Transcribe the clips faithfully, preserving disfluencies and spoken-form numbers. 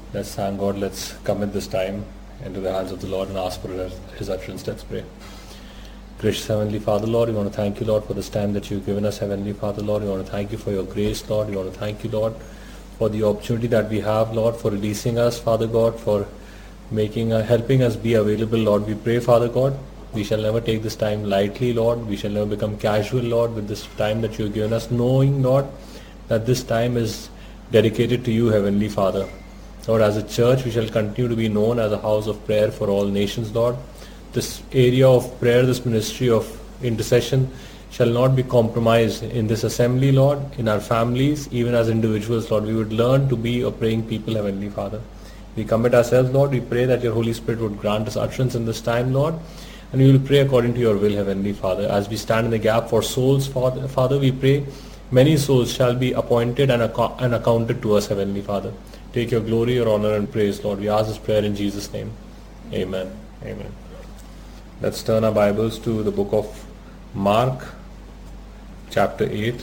Let's thank God. Let's commit this time into the hands of the Lord and ask for His utterance. Let's pray. Gracious Heavenly Father, Lord, we want to thank you, Lord, for this time that you've given us, Heavenly Father, Lord. We want to thank you for your grace, Lord. We want to thank you, Lord, for the opportunity that we have, Lord, for releasing us, Father God, for making, uh, helping us be available, Lord. We pray, Father God, we shall never take this time lightly, Lord. We shall never become casual, Lord, with this time that you've given us, knowing, Lord, that this time is dedicated to you, Heavenly Father. Lord, as a church, we shall continue to be known as a house of prayer for all nations, Lord. This area of prayer, this ministry of intercession shall not be compromised in this assembly, Lord, in our families, even as individuals, Lord. We would learn to be a praying people, Heavenly Father. We commit ourselves, Lord. We pray that your Holy Spirit would grant us utterance in this time, Lord. And we will pray according to your will, Heavenly Father. As we stand in the gap for souls, Father, Father we pray many souls shall be appointed and, ac- and accounted to us, Heavenly Father. Take your glory, your honor and praise, Lord. We ask this prayer in Jesus' name. Amen. Amen. Let's turn our Bibles to the book of Mark, chapter eight.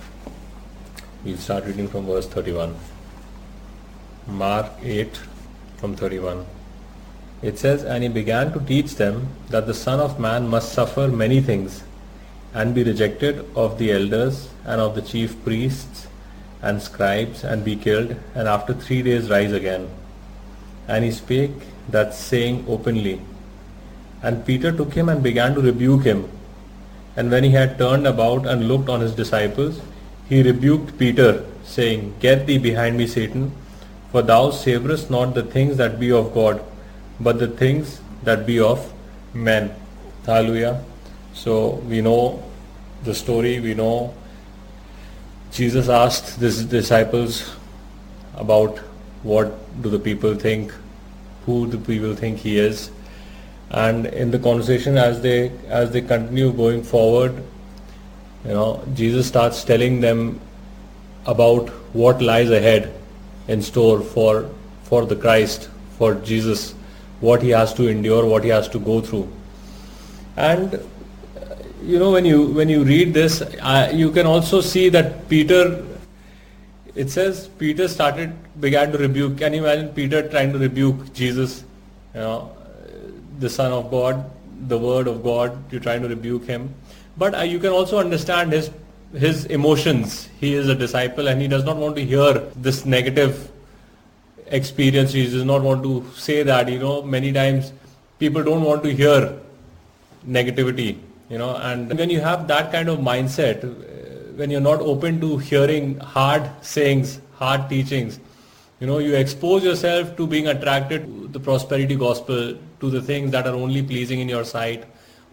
We'll start reading from verse thirty-one. Mark eight from thirty-one. It says, "And he began to teach them that the Son of Man must suffer many things, and be rejected of the elders and of the chief priests and scribes, and be killed, and after three days rise again. And he spake that saying openly. And Peter took him and began to rebuke him. And when he had turned about and looked on his disciples, he rebuked Peter, saying, Get thee behind me, Satan, for thou savourest not the things that be of God, but the things that be of men." Hallelujah. So we know the story, we know Jesus asked his disciples about what do the people think, who do people think he is. And in the conversation, as they as they continue going forward, you know, Jesus starts telling them about what lies ahead in store for for the Christ, for Jesus, what he has to endure, what he has to go through. And you know, when you when you read this, uh, you can also see that Peter. It says Peter started began to rebuke. Can you imagine Peter trying to rebuke Jesus? You know, the Son of God, the Word of God, you're trying to rebuke him. But uh, you can also understand his his emotions. He is a disciple and he does not want to hear this negative experience. He does not want to say that. You know, many times people don't want to hear negativity. You know, and when you have that kind of mindset, when you're not open to hearing hard sayings, hard teachings, you know, you expose yourself to being attracted to the prosperity gospel, to the things that are only pleasing in your sight,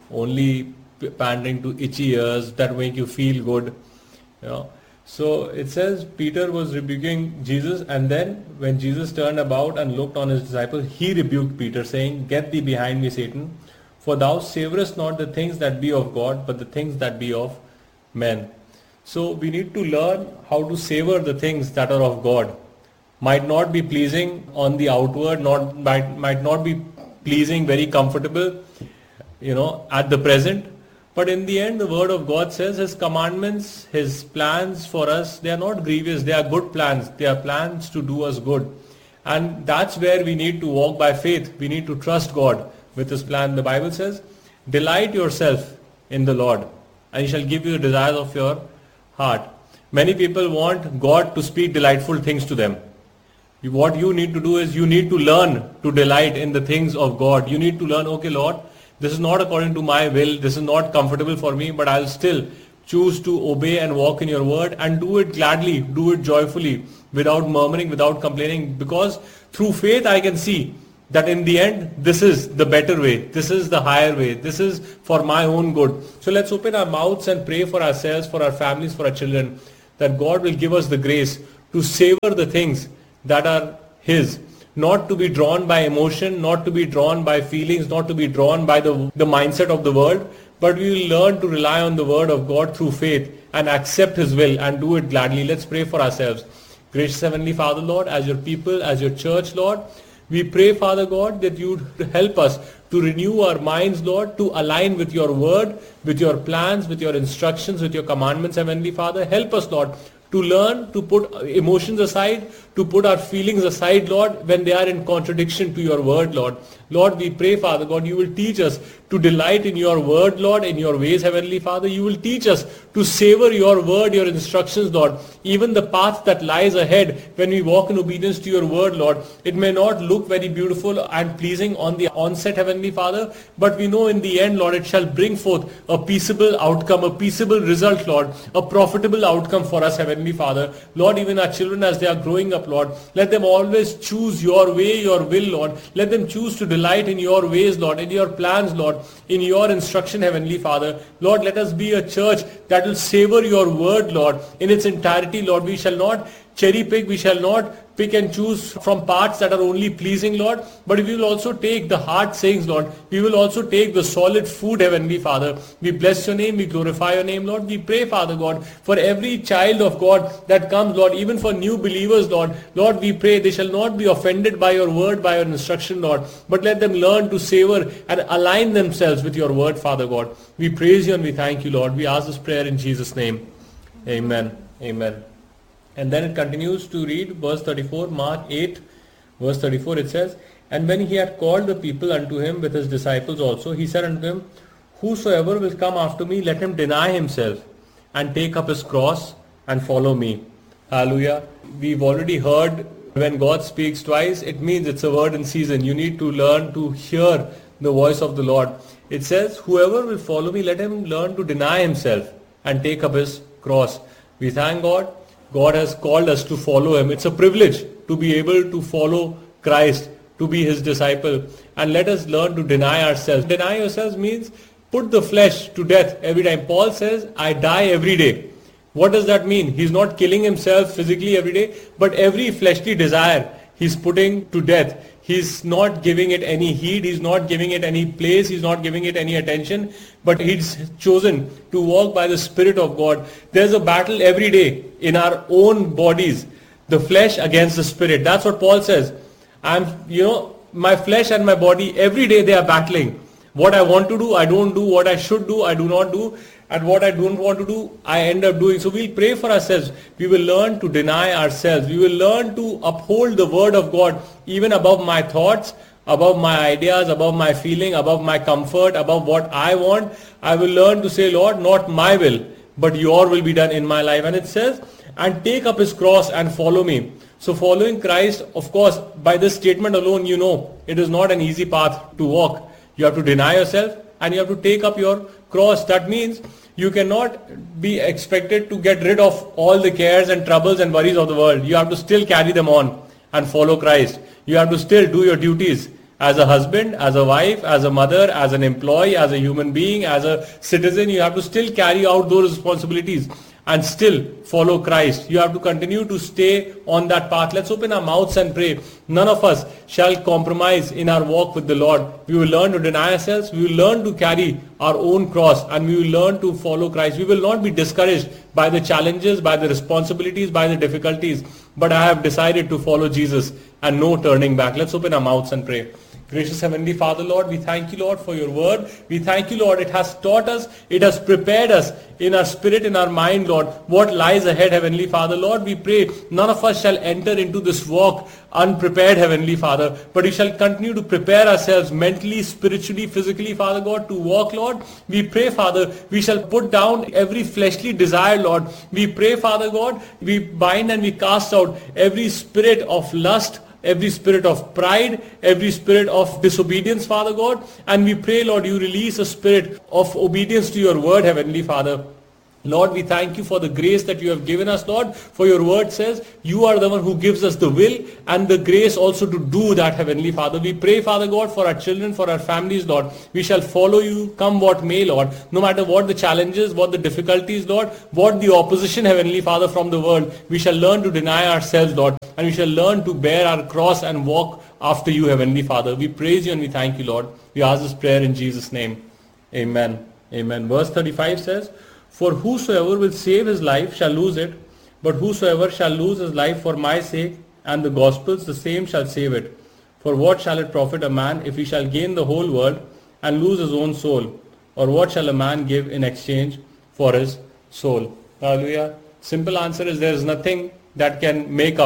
only pandering to itchy ears that make you feel good. You know, so it says Peter was rebuking Jesus, and then when Jesus turned about and looked on his disciples, he rebuked Peter, saying, Get thee behind me, Satan, for thou savourest not the things that be of God, but the things that be of men. So we need to learn how to savour the things that are of God. Might not be pleasing on the outward, not might, might not be pleasing, very comfortable, you know, at the present. But in the end, the Word of God says His commandments, His plans for us, they are not grievous, they are good plans. They are plans to do us good. And that's where we need to walk by faith. We need to trust God with His plan. The Bible says, delight yourself in the Lord, and He shall give you the desires of your heart. Many people want God to speak delightful things to them. What you need to do is you need to learn to delight in the things of God. You need to learn, okay, Lord, this is not according to my will, this is not comfortable for me, but I'll still choose to obey and walk in your word and do it gladly, do it joyfully, without murmuring, without complaining, because through faith I can see that in the end, this is the better way, this is the higher way, this is for my own good. So let's open our mouths and pray for ourselves, for our families, for our children, that God will give us the grace to savor the things that are His, not to be drawn by emotion, not to be drawn by feelings, not to be drawn by the, the mindset of the world, but we will learn to rely on the Word of God through faith and accept His will and do it gladly. Let's pray for ourselves. Gracious Heavenly Father, Lord, as your people, as your church, Lord, we pray, Father God, that you help us to renew our minds, Lord, to align with your word, with your plans, with your instructions, with your commandments, Heavenly Father. Help us, Lord, to learn to put emotions aside, to put our feelings aside, Lord, when they are in contradiction to your word, Lord. Lord, we pray, Father God, you will teach us to delight in your word, Lord, in your ways, Heavenly Father. You will teach us to savor your word, your instructions, Lord. Even the path that lies ahead when we walk in obedience to your word, Lord, it may not look very beautiful and pleasing on the onset, Heavenly Father, but we know in the end, Lord, it shall bring forth a peaceable outcome, a peaceable result, Lord, a profitable outcome for us, Heavenly Father. Lord, even our children as they are growing up, Lord, let them always choose your way, your will, Lord. Let them choose to delight in your ways, Lord, in your plans, Lord, in your instruction, Heavenly Father. Lord, let us be a church that will savor your word, Lord, in its entirety, Lord. We shall not cherry pick, we shall not pick and choose from parts that are only pleasing, Lord, but we will also take the hard sayings, Lord. We will also take the solid food, Heavenly Father. We bless your name, we glorify your name, Lord. We pray, Father God, for every child of God that comes, Lord, even for new believers, Lord. Lord, we pray they shall not be offended by your word, by your instruction, Lord, but let them learn to savor and align themselves with your word, Father God. We praise you and we thank you, Lord. We ask this prayer in Jesus' name. Amen. Amen. And then it continues to read verse thirty-four, Mark eight, verse thirty-four, it says, "And when he had called the people unto him with his disciples also, he said unto them, Whosoever will come after me, let him deny himself and take up his cross and follow me." Hallelujah. We've already heard when God speaks twice, it means it's a word in season. You need to learn to hear the voice of the Lord. It says, whoever will follow me, let him learn to deny himself and take up his cross. We thank God. God has called us to follow him. It's a privilege to be able to follow Christ, to be his disciple. And let us learn to deny ourselves. Deny yourselves means put the flesh to death every time. Paul says, I die every day. What does that mean? He's not killing himself physically every day, but every fleshly desire he's putting to death. He's not giving it any heed. He's not giving it any place. He's not giving it any attention. But he's chosen to walk by the Spirit of God. There's a battle every day in our own bodies. The flesh against the Spirit. That's what Paul says. I'm, you know, my flesh and my body, every day they are battling. What I want to do, I don't do. What I should do, I do not do. And what I don't want to do, I end up doing. So we'll pray for ourselves. We will learn to deny ourselves. We will learn to uphold the word of God even above my thoughts, above my ideas, above my feeling, above my comfort, above what I want. I will learn to say, Lord, not my will, but your will be done in my life. And it says, and take up his cross and follow me. So following Christ, of course, by this statement alone, you know, it is not an easy path to walk. You have to deny yourself and you have to take up your cross. That means you cannot be expected to get rid of all the cares and troubles and worries of the world. You have to still carry them on and follow Christ. You have to still do your duties as a husband, as a wife, as a mother, as an employee, as a human being, as a citizen. You have to still carry out those responsibilities and still follow Christ. You have to continue to stay on that path. Let's open our mouths and pray. None of us shall compromise in our walk with the Lord. We will learn to deny ourselves. We will learn to carry our own cross and we will learn to follow Christ. We will not be discouraged by the challenges, by the responsibilities, by the difficulties. But I have decided to follow Jesus and no turning back. Let's open our mouths and pray. Gracious Heavenly Father, Lord, we thank you, Lord, for your word. We thank you, Lord, it has taught us, it has prepared us in our spirit, in our mind, Lord, what lies ahead, Heavenly Father. Lord, we pray none of us shall enter into this walk unprepared, Heavenly Father, but we shall continue to prepare ourselves mentally, spiritually, physically, Father God, to walk, Lord. We pray, Father, we shall put down every fleshly desire, Lord. We pray, Father God, we bind and we cast out every spirit of lust, every spirit of pride, every spirit of disobedience, Father God. And we pray, Lord, you release a spirit of obedience to your word, Heavenly Father. Lord, we thank you for the grace that you have given us, Lord. For your word says, you are the one who gives us the will and the grace also to do that, Heavenly Father. We pray, Father God, for our children, for our families, Lord. We shall follow you, come what may, Lord. No matter what the challenges, what the difficulties, Lord, what the opposition, Heavenly Father, from the world, we shall learn to deny ourselves, Lord. And we shall learn to bear our cross and walk after you, Heavenly Father. We praise you and we thank you, Lord. We ask this prayer in Jesus' name. Amen. Amen. Verse thirty-five says, for whosoever will save his life shall lose it, but whosoever shall lose his life for my sake and the gospel's, the same shall save it. For what shall it profit a man if he shall gain the whole world and lose his own soul? Or what shall a man give in exchange for his soul? Hallelujah. Simple answer is there is nothing that can make up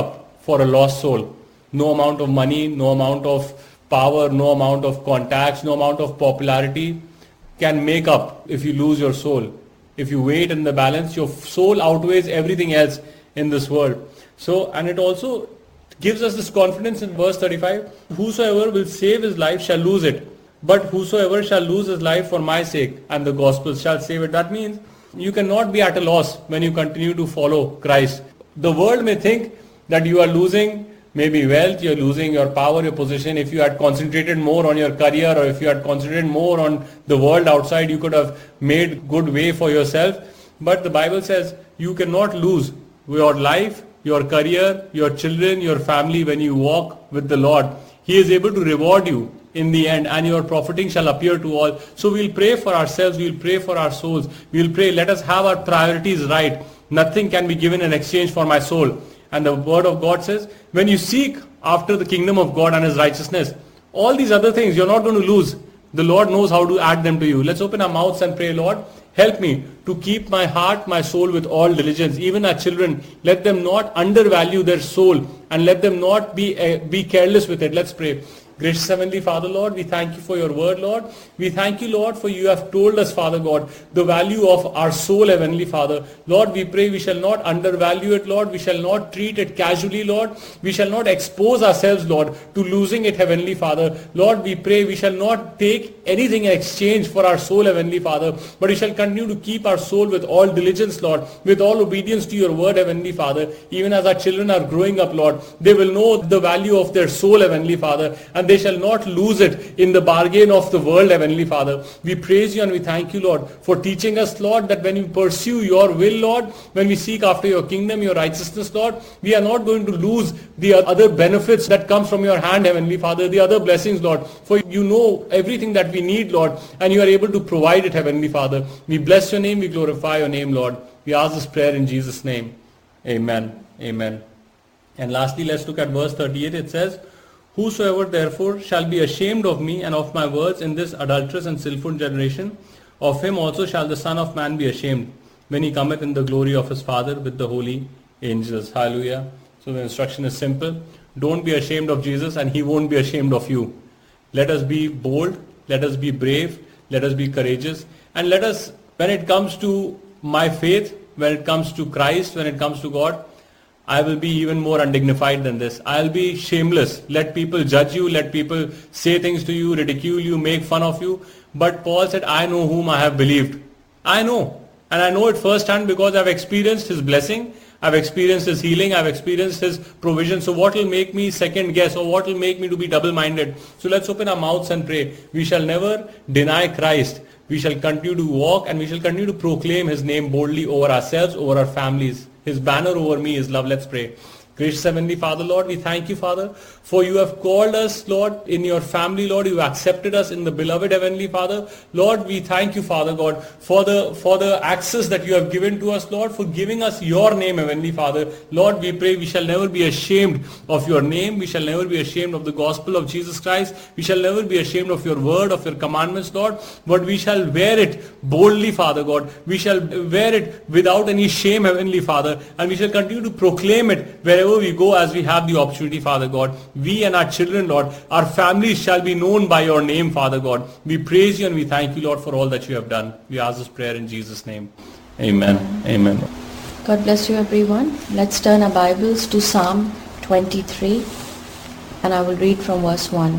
for a lost soul. No amount of money, no amount of power, no amount of contacts, no amount of popularity can make up if you lose your soul. If you weigh it in the balance, your soul outweighs everything else in this world. So, and it also gives us this confidence in verse thirty-five, whosoever will save his life shall lose it, but whosoever shall lose his life for my sake and the gospel shall save it. That means you cannot be at a loss when you continue to follow Christ. The world may think that you are losing maybe wealth, you're losing your power, your position. If you had concentrated more on your career, or if you had concentrated more on the world outside, you could have made good way for yourself. But the Bible says you cannot lose your life, your career, your children, your family when you walk with the Lord. He is able to reward you in the end, and your profiting shall appear to all. So we'll pray for ourselves, we'll pray for our souls, we'll pray, let us have our priorities right. Nothing can be given in exchange for my soul. And the word of God says, when you seek after the kingdom of God and his righteousness, all these other things you're not going to lose. The Lord knows how to add them to you. Let's open our mouths and pray, Lord, help me to keep my heart, my soul with all diligence. Even our children, let them not undervalue their soul, and let them not be uh, be careless with it. Let's pray. Gracious Heavenly Father, Lord, we thank you for your word, Lord. We thank you, Lord, for you have told us, Father God, the value of our soul, Heavenly Father. Lord, we pray we shall not undervalue it, Lord. We shall not treat it casually, Lord. We shall not expose ourselves, Lord, to losing it, Heavenly Father. Lord, we pray we shall not take anything in exchange for our soul, Heavenly Father, but we shall continue to keep our soul with all diligence, Lord, with all obedience to your word, Heavenly Father. Even as our children are growing up, Lord, they will know the value of their soul, Heavenly Father, and they shall not lose it in the bargain of the world, Heavenly Father. We praise you and we thank you, Lord, for teaching us, Lord, that when we pursue your will, Lord, when we seek after your kingdom, your righteousness, Lord, we are not going to lose the other benefits that come from your hand, Heavenly Father, the other blessings, Lord, for you know everything that we need, Lord, and you are able to provide it, Heavenly Father. We bless your name, we glorify your name, Lord. We ask this prayer in Jesus' name. Amen. Amen. And lastly, let's look at verse thirty-eight. It says, whosoever therefore shall be ashamed of me and of my words in this adulterous and sinful generation, of him also shall the Son of Man be ashamed, when he cometh in the glory of his Father with the holy angels. Hallelujah. So the instruction is simple. Don't be ashamed of Jesus, and he won't be ashamed of you. Let us be bold. Let us be brave. Let us be courageous. And let us, when it comes to my faith, when it comes to Christ, when it comes to God, I will be even more undignified than this. I'll be shameless. Let people judge you. Let people say things to you, ridicule you, make fun of you. But Paul said, I know whom I have believed. I know. And I know it firsthand because I've experienced his blessing. I've experienced his healing. I've experienced his provision. So what will make me second guess, or what will make me to be double-minded? So let's open our mouths and pray. We shall never deny Christ. We shall continue to walk, and we shall continue to proclaim his name boldly over ourselves, over our families. His banner over me is love. Let's pray. Gracious Heavenly Father, Lord, we thank you, Father, for you have called us, Lord, in your family, Lord. You accepted us in the beloved Heavenly Father. Lord, we thank you, Father God, for the for the access that you have given to us, Lord, for giving us your name, Heavenly Father. Lord, we pray we shall never be ashamed of your name. We shall never be ashamed of the gospel of Jesus Christ. We shall never be ashamed of your word, of your commandments, Lord, but we shall wear it boldly, Father God. We shall wear it without any shame, Heavenly Father, and we shall continue to proclaim it wherever we go as we have the opportunity, Father God. We and our children, Lord, our families shall be known by your name, Father God. We praise you and we thank you, Lord, for all that you have done. We ask this prayer in Jesus' name. Amen. Amen. God bless you, everyone. Let's turn our Bibles to Psalm twenty-three, and I will read from verse one.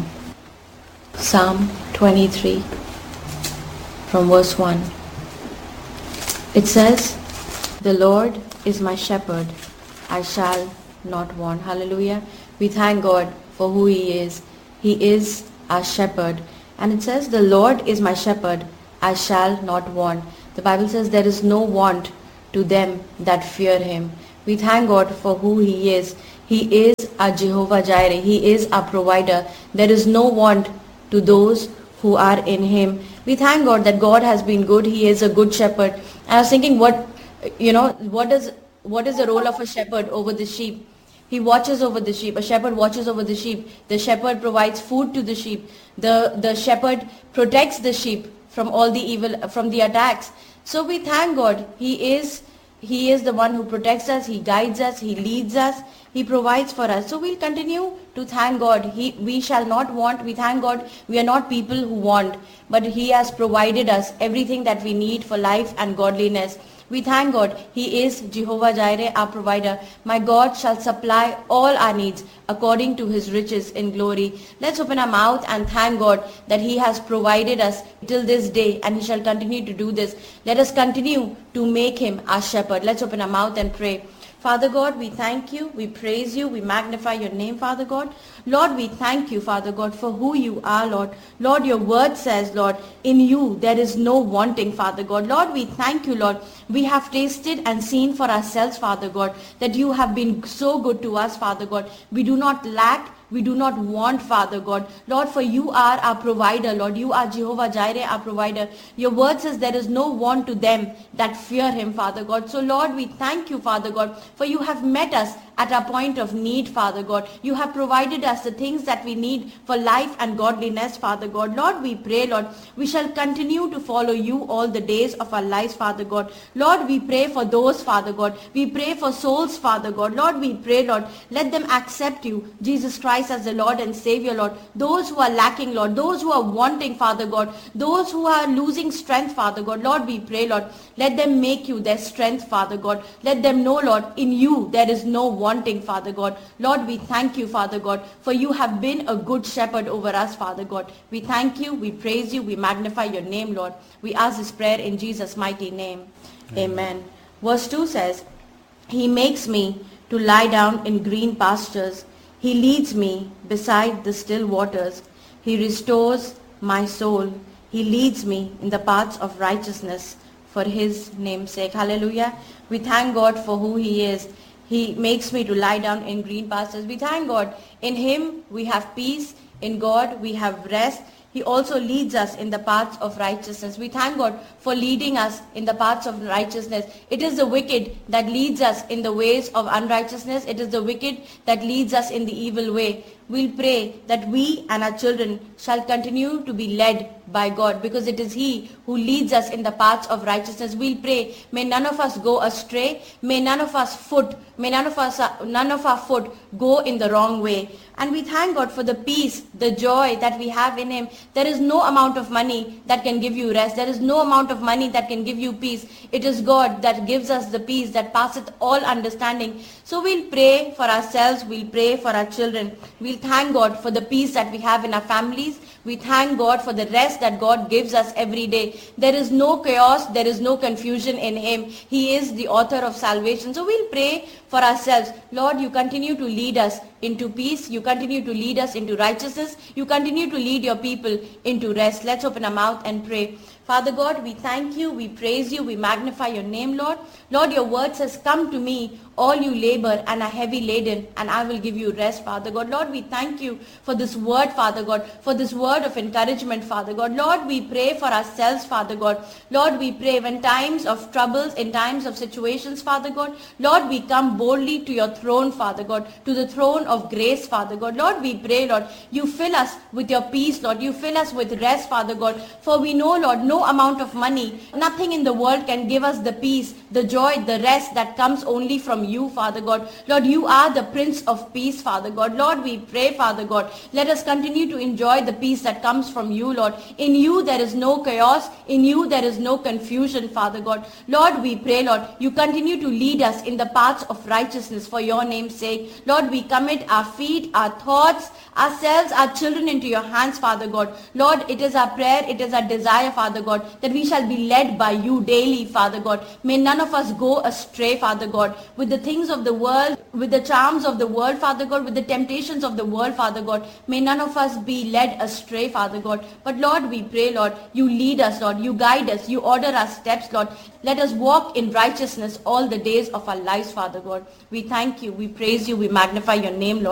Psalm twenty-three, from verse one. It says, the Lord is my shepherd, I shall not want. Hallelujah. We thank God for who he is. He is our shepherd. And it says, the Lord is my shepherd, I shall not want. The Bible says there is no want to them that fear him. We thank God for who he is. He is our Jehovah Jireh. He is our provider. There is no want to those who are in him. We thank God that God has been good. He is a good shepherd. And I was thinking, what, you know, what is, what is the role of a shepherd over the sheep? He watches over the sheep. A shepherd watches over the sheep. The shepherd provides food to the sheep. The, the shepherd protects the sheep from all the evil, from the attacks. So we thank God. He is, He is the one who protects us, He guides us, He leads us, He provides for us. So we'll continue to thank God. He, we shall not want. We thank God we are not people who want, but He has provided us everything that we need for life and godliness. We thank God. He is Jehovah Jireh, our provider. My God shall supply all our needs according to His riches in glory. Let's open our mouth and thank God that He has provided us till this day, and He shall continue to do this. Let us continue to make Him our shepherd. Let's open our mouth and pray. Father God, we thank you, we praise you, we magnify your name, Father God. Lord, we thank you, Father God, for who you are, Lord. Lord, your word says, Lord, in you there is no wanting, Father God. Lord, we thank you, Lord. We have tasted and seen for ourselves, Father God, that you have been so good to us, Father God. We do not lack. We do not want, Father God. Lord, for you are our provider, Lord. You are Jehovah Jireh, our provider. Your word says there is no want to them that fear him, Father God. So, Lord, we thank you, Father God, for you have met us at our point of need, Father God. You have provided us the things that we need for life and godliness, Father God. Lord, we pray, Lord, we shall continue to follow you all the days of our lives, Father God. Lord, we pray for those, Father God. We pray for souls, Father God. Lord, we pray, Lord, let them accept you, Jesus Christ, as the Lord and Savior, Lord. Those who are lacking, Lord, those who are wanting, Father God, those who are losing strength, Father God, Lord, we pray, Lord, let them make you their strength, Father God. Let them know, Lord, in you there is no wanting, Father God. Lord, we thank you, Father God, for you have been a good shepherd over us, Father God. We thank you, we praise you, we magnify your name, Lord. We ask this prayer in Jesus' mighty name. Amen. Amen. Verse two says, He makes me to lie down in green pastures. He leads me beside the still waters. He restores my soul. He leads me in the paths of righteousness for his name's sake. Hallelujah. We thank God for who he is. He makes me to lie down in green pastures. We thank God. In him we have peace. In God we have rest. He also leads us in the paths of righteousness. We thank God for leading us in the paths of righteousness. It is the wicked that leads us in the ways of unrighteousness. It is the wicked that leads us in the evil way. We'll pray that we and our children shall continue to be led by God, because it is He who leads us in the paths of righteousness. We'll pray, may none of us go astray. May none of us foot, may none of us, none of our foot go in the wrong way. And we thank God for the peace, the joy that we have in Him. There is no amount of money that can give you rest. There is no amount of money that can give you peace. It is God that gives us the peace that passeth all understanding. So we'll pray for ourselves. We'll pray for our children. We'll thank God for the peace that we have in our families. We thank God for the rest that God gives us every day. There is no chaos. There is no confusion in Him. He is the author of salvation. So we'll pray for ourselves. Lord, you continue to lead us into peace. You continue to lead us into righteousness. You continue to lead your people into rest. Let's open our mouth and pray. Father God, we thank you, we praise you, we magnify your name, Lord. Lord, your word says, come to me, all you labor and are heavy laden, and I will give you rest, Father God. Lord, we thank you for this word, Father God, for this word of encouragement, Father God. Lord, we pray for ourselves, Father God. Lord, we pray when times of troubles, in times of situations, Father God. Lord, we come boldly to your throne, Father God, to the throne of grace, Father God. Lord, we pray, Lord, you fill us with your peace, Lord. You fill us with rest, Father God. For we know, Lord, no amount of money, nothing in the world can give us the peace, the joy, the rest that comes only from you, Father God. Lord, you are the Prince of Peace, Father God. Lord, we pray, Father God, let us continue to enjoy the peace that comes from you, Lord. In you there is no chaos. In you there is no confusion, Father God. Lord, we pray, Lord, you continue to lead us in the paths of righteousness for your name's sake. Lord, we commit our feet, our thoughts, ourselves, our children into your hands, Father God. Lord, it is our prayer, it is our desire, Father God, that we shall be led by you daily, Father God. May none of us go astray, Father God, with the things of the world, with the charms of the world, Father God, with the temptations of the world, Father God. May none of us be led astray, Father God. But Lord, we pray, Lord, you lead us, Lord, you guide us, you order our steps, Lord. Let us walk in righteousness all the days of our lives, Father God. We thank you, we praise you, we magnify your name, Lord.